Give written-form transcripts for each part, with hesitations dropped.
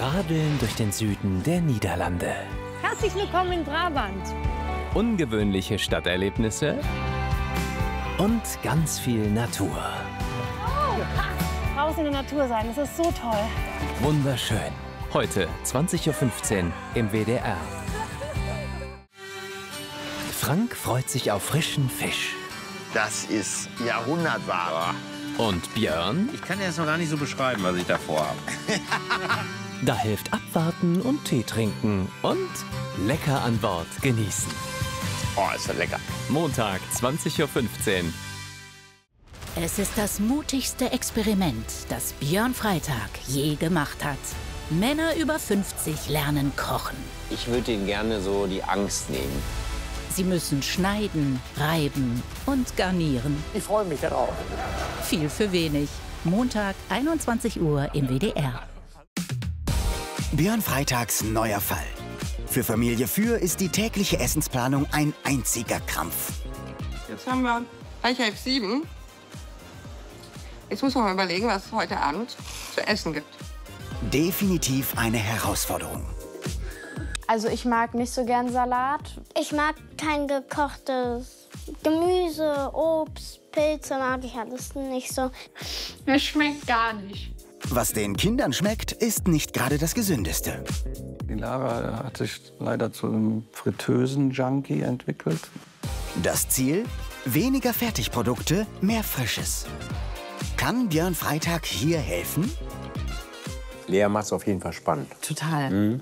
radeln durch den Süden der Niederlande. Herzlich willkommen in Brabant. Ungewöhnliche Stadterlebnisse und ganz viel Natur. Draußen in der Natur sein, das ist so toll. Wunderschön. Heute 20:15 Uhr im WDR. Frank freut sich auf frischen Fisch. Das ist Jahrhundertware. Und Björn? Ich kann dir das noch gar nicht so beschreiben, was ich davor habe. Da hilft abwarten und Tee trinken und lecker an Bord genießen. Oh, ist das lecker. Montag, 20:15 Uhr. Es ist das mutigste Experiment, das Björn Freitag je gemacht hat. Männer über 50 lernen kochen. Ich würde ihnen gerne so die Angst nehmen. Sie müssen schneiden, reiben und garnieren. Ich freue mich darauf. Viel für wenig. Montag, 21 Uhr im WDR. Björn Freitags neuer Fall. Für Familie Für ist die tägliche Essensplanung ein einziger Krampf. Jetzt haben wir gleich 6:30. Jetzt muss man mal überlegen, was es heute Abend zu essen gibt. Definitiv eine Herausforderung. Also ich mag nicht so gern Salat. Ich mag kein gekochtes Gemüse, Obst, Pilze mag ich alles nicht so. Es schmeckt gar nicht. Was den Kindern schmeckt, ist nicht gerade das Gesündeste. Die Lara hat sich leider zu einem Fritteusen-Junkie entwickelt. Das Ziel? Weniger Fertigprodukte, mehr Frisches. Kann Björn Freitag hier helfen? Lea macht es auf jeden Fall spannend. Total.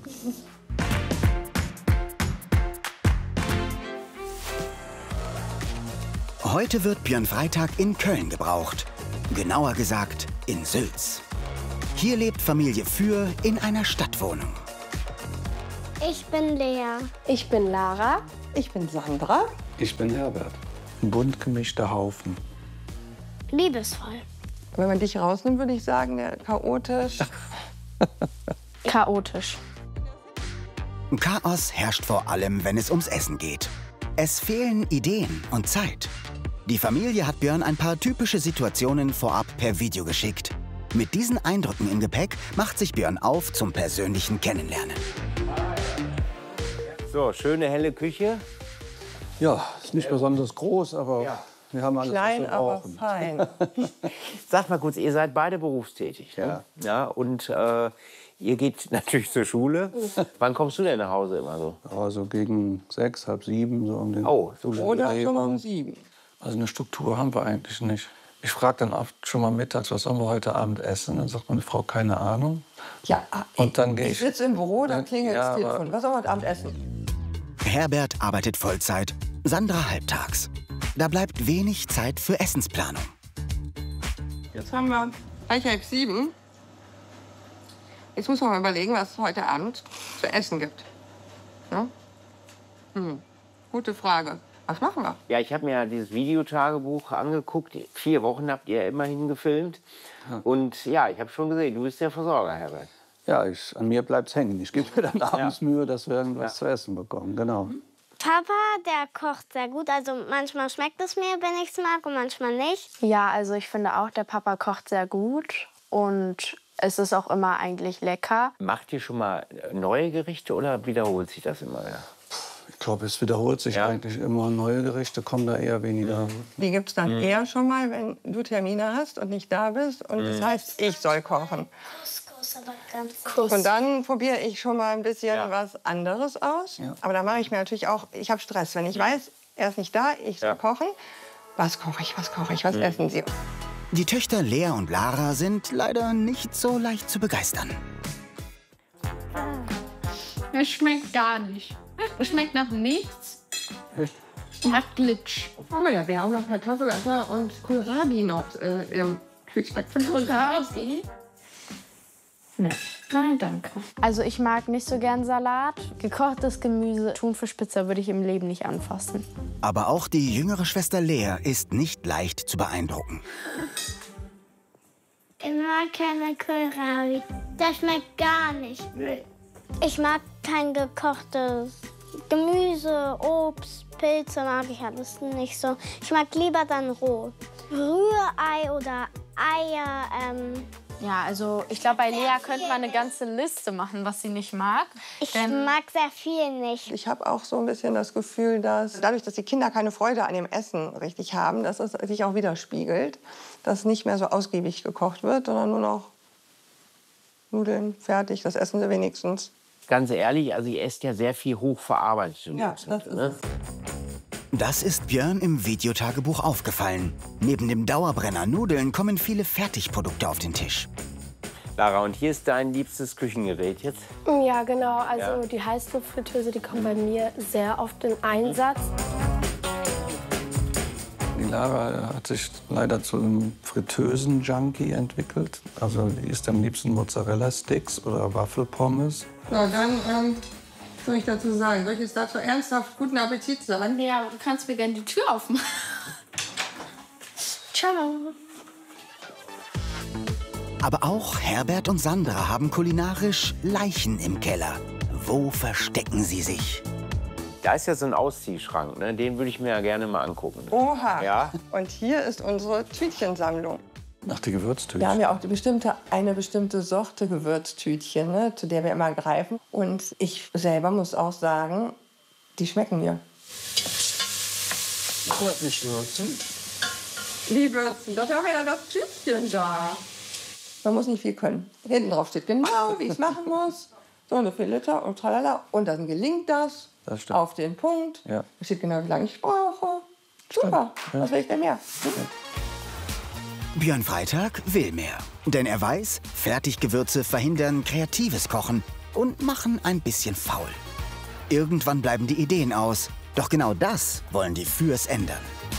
Heute wird Björn Freitag in Köln gebraucht. Genauer gesagt in Sülz. Hier lebt Familie Für in einer Stadtwohnung. Ich bin Lea. Ich bin Lara. Ich bin Sandra. Ich bin Herbert. Ein bunt gemischter Haufen. Liebevoll. Wenn man dich rausnimmt, würde ich sagen, chaotisch. Chaotisch. Chaos herrscht vor allem, wenn es ums Essen geht. Es fehlen Ideen und Zeit. Die Familie hat Björn ein paar typische Situationen vorab per Video geschickt. Mit diesen Eindrücken im Gepäck macht sich Björn auf zum persönlichen Kennenlernen. So, schöne helle Küche. Ja, ist nicht besonders groß, aber wir haben alles, Klein, was wir aber brauchen. fein. Sag mal kurz, ihr seid beide berufstätig. Ne? Ja. Und ihr geht natürlich zur Schule. Wann kommst du denn nach Hause immer so? Also gegen 6, halb 7, so um den. Oh, so Oder Dreh schon rum. um 7. Also eine Struktur haben wir eigentlich nicht. Ich frage dann oft schon mal mittags, was sollen wir heute Abend essen? Dann sagt meine Frau, keine Ahnung. Ja, Und dann gehe ich ich. sitze im Büro, da klingelt Ja, das Telefon. aber- Was sollen wir heute Abend essen? Herbert arbeitet Vollzeit, Sandra halbtags. Da bleibt wenig Zeit für Essensplanung. Jetzt haben wir gleich 6:30. Jetzt muss man mal überlegen, was es heute Abend zu essen gibt. Ja? Gute Frage. Was machen wir? Ja, ich habe mir ja dieses Videotagebuch angeguckt. 4 Wochen habt ihr immerhin gefilmt. Und ja, ich habe schon gesehen, du bist der Versorger, Herbert. Ja, an mir bleibt's hängen. Ich gebe mir dann abends Mühe, dass wir irgendwas zu essen bekommen. Genau. Papa, der kocht sehr gut. Also manchmal schmeckt es mir, wenn ich es mag, und manchmal nicht. Ja, also ich finde auch, der Papa kocht sehr gut. Und es ist auch immer eigentlich lecker. Macht ihr schon mal neue Gerichte oder wiederholt sich das immer? Ja? Ich glaube, es wiederholt sich eigentlich immer. Neue Gerichte kommen da eher weniger. Die gibt es dann eher schon mal, wenn du Termine hast und nicht da bist. Und das heißt, ich soll kochen. Couscous, aber ganz Und dann probiere ich schon mal ein bisschen was anderes aus. Ja. Aber da mache ich mir natürlich auch, ich habe Stress. Wenn ich weiß, er ist nicht da, ich soll kochen. Was koche ich, was essen Sie? Die Töchter Lea und Lara sind leider nicht so leicht zu begeistern. Es schmeckt gar nicht. Es schmeckt nach nichts. Nach Glitch. Oh ja, wir haben noch Kartoffeln und Kohlrabi noch im Kühlschrank. Kohlrabi? Nein, danke. Also ich mag nicht so gern Salat. Gekochtes Gemüse, Thunfischpizza würde ich im Leben nicht anfassen. Aber auch die jüngere Schwester Lea ist nicht leicht zu beeindrucken. Ich mag keine Kohlrabi. Das schmeckt gar nicht. Ich mag kein gekochtes Gemüse, Obst, Pilze mag ich alles nicht so. Ich mag lieber dann roh. Rührei oder Eier Ja, also ich glaube, bei Lea könnte man eine ganze Liste machen, was sie nicht mag. Ich mag sehr viel nicht. Ich habe auch so ein bisschen das Gefühl, dass dadurch, dass die Kinder keine Freude an dem Essen richtig haben, dass es sich auch widerspiegelt, dass nicht mehr so ausgiebig gekocht wird, sondern nur noch Nudeln, fertig, das essen sie wenigstens. Ganz ehrlich, also ihr esst ja sehr viel hochverarbeitet. Ja, das ist es. Das ist Björn im Videotagebuch aufgefallen. Neben dem Dauerbrenner Nudeln kommen viele Fertigprodukte auf den Tisch. Lara, und hier ist dein liebstes Küchengerät jetzt? Ja, genau. Also die Heißluftfritteuse, die kommt bei mir sehr oft in Einsatz. Die Lara hat sich leider zu einem Fritteusen-Junkie entwickelt. Also die isst am liebsten Mozzarella-Sticks oder Waffelpommes. Na, dann, was soll ich dazu sagen? Soll ich jetzt dazu ernsthaft guten Appetit sagen? Ja, du kannst mir gerne die Tür aufmachen. Ciao. Aber auch Herbert und Sandra haben kulinarisch Leichen im Keller. Wo verstecken sie sich? Da ist ja so ein Ausziehschrank, ne? Den würde ich mir ja gerne mal angucken. Oha. Ja? Und hier ist unsere Tütchensammlung. Nach die Gewürztütchen. Wir haben ja auch eine bestimmte Sorte Gewürztütchen, ne, zu der wir immer greifen. Und ich selber muss auch sagen, die schmecken mir. Nicht würzen. Die würzen, das ist auch ja das Tütchen da. Man muss nicht viel können. Hinten drauf steht genau, wie ich es machen muss. So und so viel Liter und tralala. Und dann gelingt das. Das stimmt. Auf den Punkt. Ja. Da steht genau, wie lange ich brauche. Super, Ja. was will ich denn mehr? Björn Freitag will mehr. Denn er weiß, Fertiggewürze verhindern kreatives Kochen und machen ein bisschen faul. Irgendwann bleiben die Ideen aus. Doch genau das wollen die Fürs ändern.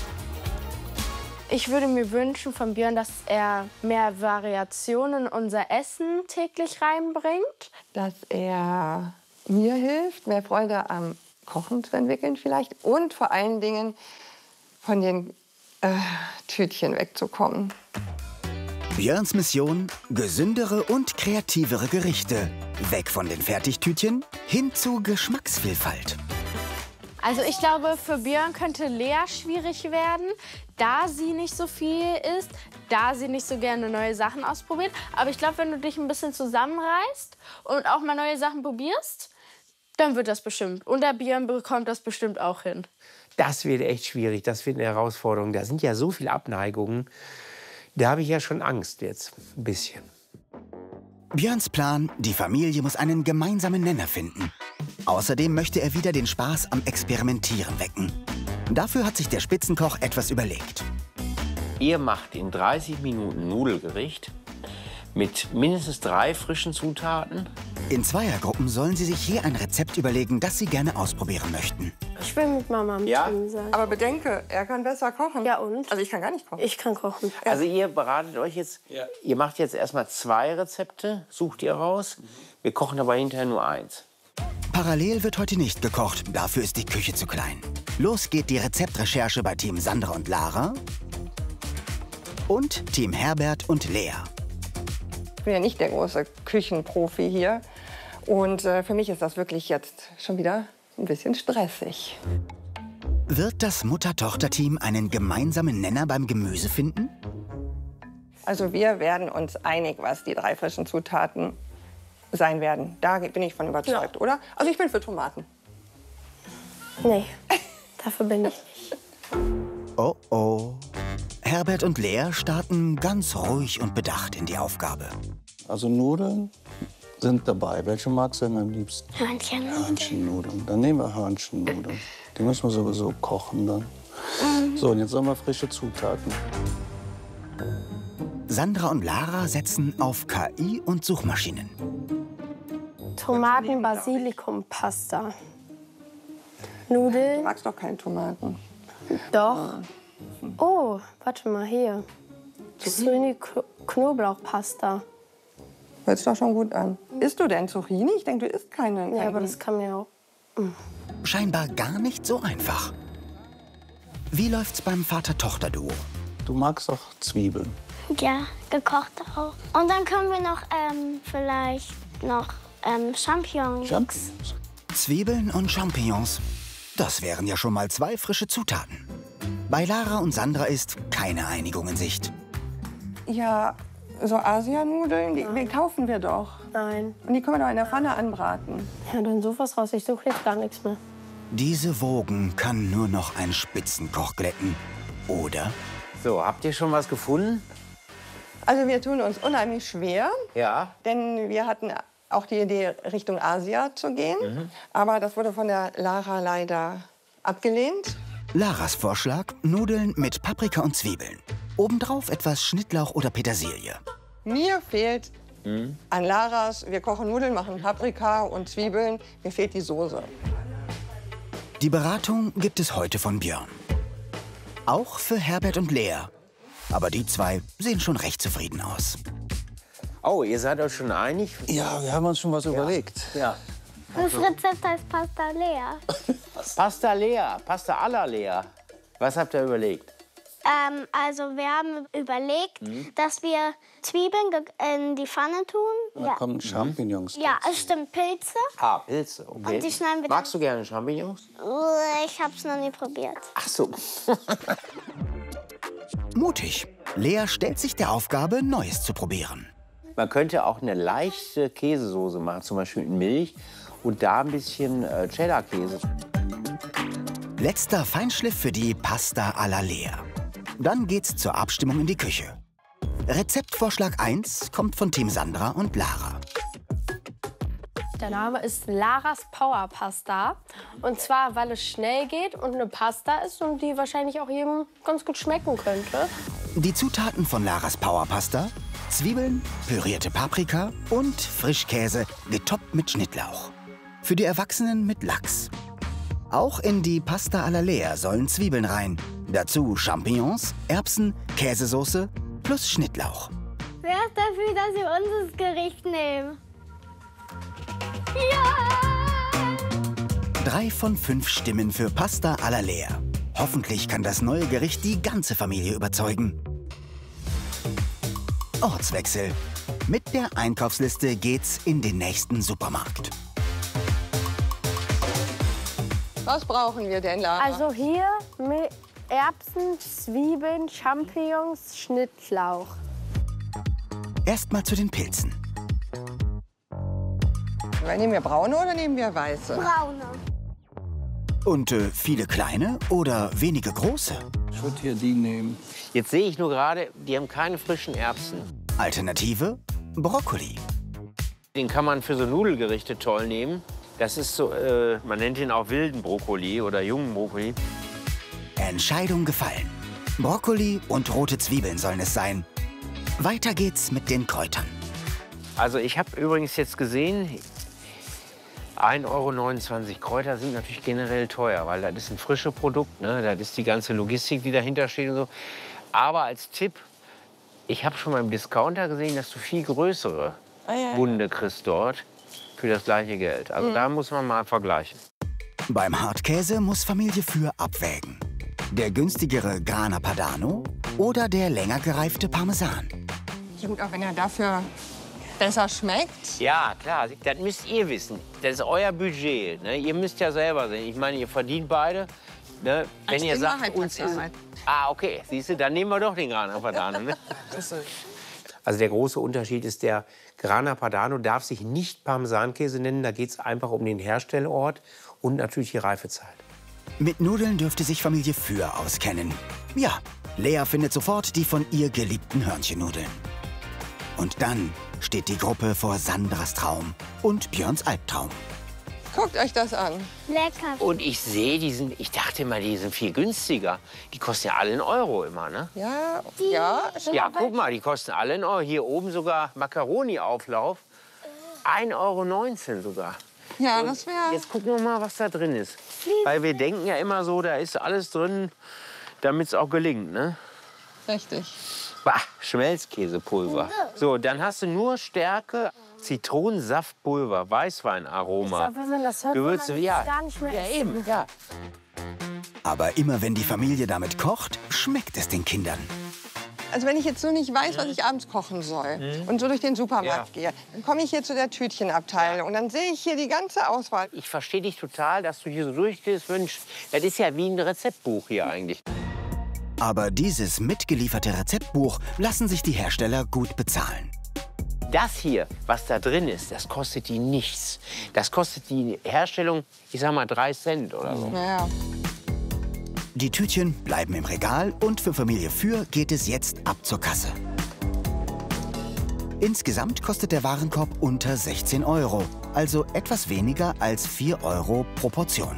Ich würde mir wünschen von Björn, dass er mehr Variationen in unser Essen täglich reinbringt. Dass er mir hilft, mehr Freude am Kochen zu entwickeln vielleicht. Und vor allen Dingen von den Tütchen wegzukommen. Björns Mission: gesündere und kreativere Gerichte. Weg von den Fertigtütchen hin zu Geschmacksvielfalt. Also ich glaube, für Björn könnte Lea schwierig werden, da sie nicht so viel isst, da sie nicht so gerne neue Sachen ausprobiert. Aber ich glaube, wenn du dich ein bisschen zusammenreißt und auch mal neue Sachen probierst, dann wird das bestimmt. Und der Björn bekommt das bestimmt auch hin. Das wird echt schwierig, das wird eine Herausforderung. Da sind ja so viele Abneigungen. Da habe ich ja schon Angst jetzt, ein bisschen. Björns Plan: die Familie muss einen gemeinsamen Nenner finden. Außerdem möchte er wieder den Spaß am Experimentieren wecken. Dafür hat sich der Spitzenkoch etwas überlegt. Ihr macht in 30 Minuten Nudelgericht mit mindestens 3 frischen Zutaten. In Zweiergruppen sollen sie sich je ein Rezept überlegen, das sie gerne ausprobieren möchten. Ich will mit Mama im Team sein. Aber bedenke, er kann besser kochen. Ja, und? Also ich kann gar nicht kochen. Ich kann kochen. Also ihr beratet euch jetzt, ihr macht jetzt erstmal 2 Rezepte, sucht ihr raus. Wir kochen aber hinterher nur 1. Parallel wird heute nicht gekocht, dafür ist die Küche zu klein. Los geht die Rezeptrecherche bei Team Sandra und Lara und Team Herbert und Lea. Ich bin ja nicht der große Küchenprofi hier. Und für mich ist das wirklich jetzt schon wieder ein bisschen stressig. Wird das Mutter-Tochter-Team einen gemeinsamen Nenner beim Gemüse finden? Also wir werden uns einig, was die 3 frischen Zutaten sein werden. Da bin ich von überzeugt, oder? Also ich bin für Tomaten. Nee, dafür bin ich nicht. Oh oh. Herbert und Lea starten ganz ruhig und bedacht in die Aufgabe. Also Nudeln sind dabei. Welche magst du denn am liebsten? Hörnchennudeln. Hörnchennudeln. Dann nehmen wir Hörnchennudeln. Die müssen wir sowieso kochen dann. So, und jetzt haben wir frische Zutaten. Sandra und Lara setzen auf KI und Suchmaschinen. Tomaten, Basilikum, Pasta. Du Nudeln. magst doch keine Tomaten. Doch. Oh, warte mal hier. Zucchini, Knoblauchpasta. Hört sich doch schon gut an. Isst du denn Zucchini? Ich denke, du isst keine. Ja, aber das kann mir auch. Scheinbar gar nicht so einfach. Wie läuft's beim Vater-Tochter-Duo? Du magst auch Zwiebeln. Ja, gekocht auch. Und dann können wir noch vielleicht noch Champignons. Zwiebeln und Champignons. Das wären ja schon mal 2 frische Zutaten. Bei Lara und Sandra ist keine Einigung in Sicht. Ja, So Asianudeln, die kaufen wir doch. Nein. Und die können wir doch in der Pfanne anbraten. Ja, dann such was raus. Ich suche jetzt gar nichts mehr. Diese Wogen kann nur noch ein Spitzenkoch glätten. Oder? So, habt ihr schon was gefunden? Also wir tun uns unheimlich schwer, Ja. denn wir hatten auch die Idee, Richtung Asia zu gehen. Aber das wurde von der Lara leider abgelehnt. Laras Vorschlag: Nudeln mit Paprika und Zwiebeln. Obendrauf etwas Schnittlauch oder Petersilie. Mir fehlt an Laras, wir kochen Nudeln, machen Paprika und Zwiebeln, mir fehlt die Soße. Die Beratung gibt es heute von Björn. Auch für Herbert und Lea. Aber die zwei sehen schon recht zufrieden aus. Oh, ihr seid euch schon einig? Ja, wir haben uns schon was überlegt. Ja. Das Rezept heißt Pasta Lea. Pasta Lea, Pasta alla Lea. Was habt ihr überlegt? Also wir haben überlegt, dass wir Zwiebeln in die Pfanne tun. Da kommen Champignons. Ja, es stimmt, Pilze. Ah, Pilze, okay. Und die schneiden wir Magst du gerne Champignons? Ich hab's noch nie probiert. Ach so. Mutig. Lea stellt sich der Aufgabe, Neues zu probieren. Man könnte auch eine leichte Käsesoße machen, zum Beispiel mit Milch und da ein bisschen Cheddar-Käse. Letzter Feinschliff für die Pasta alla Lea. Dann geht's zur Abstimmung in die Küche. Rezeptvorschlag 1 kommt von Team Sandra und Lara. Der Name ist Laras Power Pasta. Und zwar, weil es schnell geht und eine Pasta ist und die wahrscheinlich auch jedem ganz gut schmecken könnte. Die Zutaten von Laras Powerpasta: Zwiebeln, pürierte Paprika und Frischkäse, getoppt mit Schnittlauch. Für die Erwachsenen mit Lachs. Auch in die Pasta alla Lea sollen Zwiebeln rein. Dazu Champignons, Erbsen, Käsesoße plus Schnittlauch. Wer ist dafür, dass wir unser Gericht nehmen? Ja! 3 von 5 Stimmen für Pasta alla Lea. Hoffentlich kann das neue Gericht die ganze Familie überzeugen. Ortswechsel. Mit der Einkaufsliste geht's in den nächsten Supermarkt. Was brauchen wir denn, Lara? Also hier mit Erbsen, Zwiebeln, Champignons, Schnittlauch. Erstmal zu den Pilzen. Nehmen wir braune oder nehmen wir weiße? Braune. Und viele kleine oder wenige große? Ich würde hier die nehmen. Jetzt sehe ich nur gerade, die haben keine frischen Erbsen. Alternative: Brokkoli. Den kann man für so Nudelgerichte toll nehmen. Das ist so, man nennt ihn auch wilden Brokkoli oder jungen Brokkoli. Entscheidung gefallen. Brokkoli und rote Zwiebeln sollen es sein. Weiter geht's mit den Kräutern. Also ich habe übrigens jetzt gesehen, 1,29 € Kräuter sind natürlich generell teuer, weil das ist ein frisches Produkt, ne? Das ist die ganze Logistik, die dahinter steht und so. Aber als Tipp, ich habe schon mal im Discounter gesehen, dass du viel größere Bunde kriegst dort für das gleiche Geld. Also da muss man mal vergleichen. Beim Hartkäse muss Familie Für abwägen. Der günstigere Grana Padano oder der länger gereifte Parmesan. Ja gut, auch wenn er dafür besser schmeckt. Ja, klar, das müsst ihr wissen. Das ist euer Budget. Ne? Ihr müsst ja selber sehen. Ich meine, ihr verdient beide. Ne? Wenn ihr sagt, uns ist... Ah, okay. Siehst du, dann nehmen wir doch den Grana Padano. Ne? Also der große Unterschied ist, der Grana Padano darf sich nicht Parmesankäse nennen. Da geht es einfach um den Herstellort und natürlich die Reifezeit. Mit Nudeln dürfte sich Familie Für auskennen. Ja, Lea findet sofort die von ihr geliebten Hörnchennudeln. Und dann steht die Gruppe vor Sandras Traum und Björns Albtraum. Guckt euch das an. Lecker. Und ich sehe, ich dachte immer, die sind viel günstiger. Die kosten ja alle einen Euro immer, ne? Ja, Ja, guck mal, die kosten alle einen Euro. Hier oben sogar Macaroni-Auflauf. 1,19 € sogar. Ja, und das wäre... Jetzt gucken wir mal, was da drin ist. Weil wir denken ja immer so, da ist alles drin, damit es auch gelingt, ne? Richtig. Bah, Schmelzkäsepulver. So, dann hast du nur Stärke, Zitronensaftpulver, Weißweinaroma. Aber wenn man das hört, Gewürze, man ja. gar nicht mehr Ja, essen. eben, ja. Aber immer wenn die Familie damit kocht, schmeckt es den Kindern. Also wenn ich jetzt so nicht weiß, was ich abends kochen soll und so durch den Supermarkt gehe, dann komme ich hier zu der Tütchenabteilung und dann sehe ich hier die ganze Auswahl. Ich verstehe dich total, dass du hier so durchgehst. Mensch, das ist ja wie ein Rezeptbuch hier eigentlich. Aber dieses mitgelieferte Rezeptbuch lassen sich die Hersteller gut bezahlen. Das hier, was da drin ist, das kostet die nichts. Das kostet die Herstellung, ich sag mal, 3 Cent oder so. Ja. Die Tütchen bleiben im Regal und für Familie Für geht es jetzt ab zur Kasse. Insgesamt kostet der Warenkorb unter 16 €, also etwas weniger als 4 € pro Portion.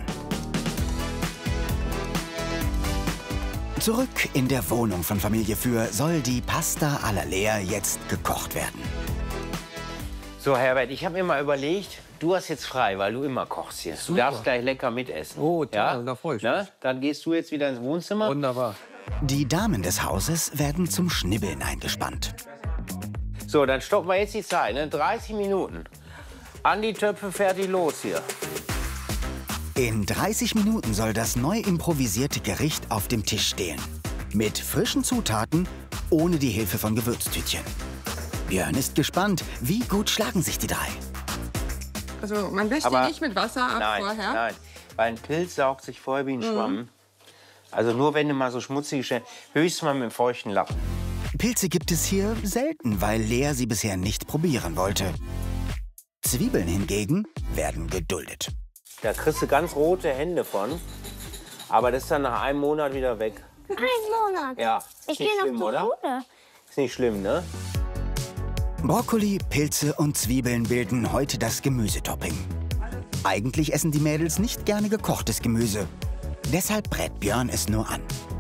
Zurück in der Wohnung von Familie Für soll die Pasta alla Lea jetzt gekocht werden. So, Herbert, ich habe mir mal überlegt, du hast jetzt frei, weil du immer kochst hier. Du darfst gleich lecker mitessen. Oh, toll, da freue ich mich. Na, dann gehst du jetzt wieder ins Wohnzimmer. Wunderbar. Die Damen des Hauses werden zum Schnibbeln eingespannt. So, dann stoppen wir jetzt die Zeit, ne? 30 Minuten. An die Töpfe, fertig, los hier. In 30 Minuten soll das neu improvisierte Gericht auf dem Tisch stehen. Mit frischen Zutaten, ohne die Hilfe von Gewürztütchen. Björn ist gespannt, wie gut schlagen sich die 3. Also man wäscht die nicht mit Wasser ab vorher? Nein, weil ein Pilz saugt sich vorher wie ein Schwamm. Also nur wenn du mal so schmutzige Stellen, höchstens mal mit einem feuchten Lappen. Pilze gibt es hier selten, weil Lea sie bisher nicht probieren wollte. Zwiebeln hingegen werden geduldet. Da kriegst du ganz rote Hände von, aber das ist dann nach einem Monat wieder weg. Ein Monat? Ja, Ich gehe noch zur Schule. Ist nicht schlimm, ne? Brokkoli, Pilze und Zwiebeln bilden heute das Gemüsetopping. Eigentlich essen die Mädels nicht gerne gekochtes Gemüse. Deshalb brät Björn es nur an.